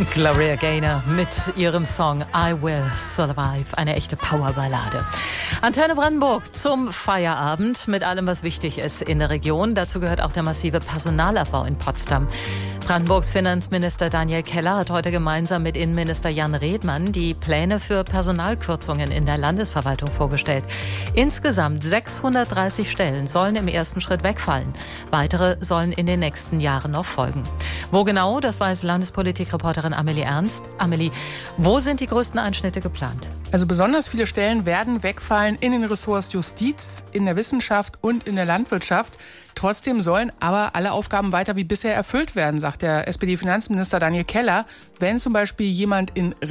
Gloria Gaynor mit ihrem Song I Will Survive, eine echte Powerballade. Antenne Brandenburg zum Feierabend mit allem, was wichtig ist in der Region. Dazu gehört auch der massive Personalabbau in Potsdam. Brandenburgs Finanzminister Daniel Keller hat heute gemeinsam mit Innenminister Jan Redmann die Pläne für Personalkürzungen in der Landesverwaltung vorgestellt. Insgesamt 630 Stellen sollen im ersten Schritt wegfallen. Weitere sollen in den nächsten Jahren noch folgen. Wo genau, das weiß Landespolitikreporterin Amelie Ernst. Amelie, wo sind die größten Einschnitte geplant? Also besonders viele Stellen werden wegfallen in den Ressorts Justiz, in der Wissenschaft und in der Landwirtschaft. Trotzdem sollen aber alle Aufgaben weiter wie bisher erfüllt werden, sagt der SPD-Finanzminister Daniel Keller. Wenn zum Beispiel jemand in